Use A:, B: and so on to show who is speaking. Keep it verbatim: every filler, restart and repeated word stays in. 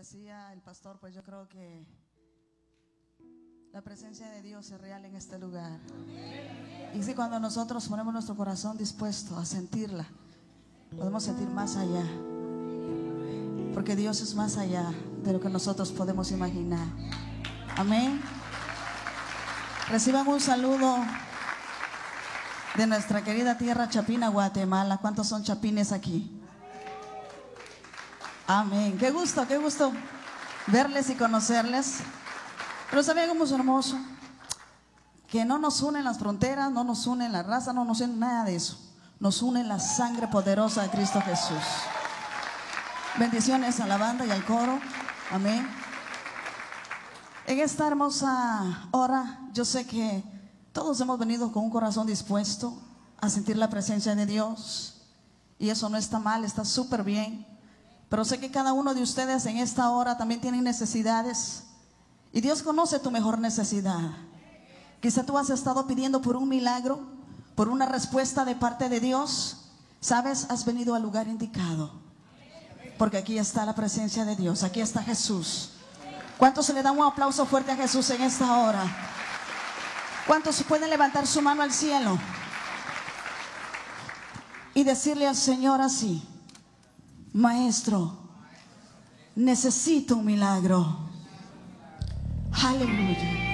A: decía el pastor, pues yo creo que la presencia de Dios es real en este lugar. Y si cuando nosotros ponemos nuestro corazón dispuesto a sentirla, podemos sentir más allá, porque Dios es más allá de lo que nosotros podemos imaginar. Amén. Reciban un saludo de nuestra querida tierra Chapina, Guatemala. ¿Cuántos son chapines aquí? Amén. Qué gusto, qué gusto verles y conocerles. Pero ¿saben cómo es hermoso? Que no nos unen las fronteras, no nos unen la raza, no nos unen nada de eso. Nos une la sangre poderosa de Cristo Jesús. Bendiciones a la banda y al coro. Amén. En esta hermosa hora, yo sé que todos hemos venido con un corazón dispuesto a sentir la presencia de Dios. Y eso no está mal, está súper bien. Pero sé que cada uno de ustedes en esta hora también tienen necesidades. Y Dios conoce tu mejor necesidad. Quizá tú has estado pidiendo por un milagro, por una respuesta de parte de Dios. Sabes, has venido al lugar indicado, porque aquí está la presencia de Dios, aquí está Jesús. ¿Cuántos se le dan un aplauso fuerte a Jesús en esta hora? ¿Cuántos pueden levantar su mano al cielo y decirle al Señor así: Maestro, necesito un milagro? Aleluya.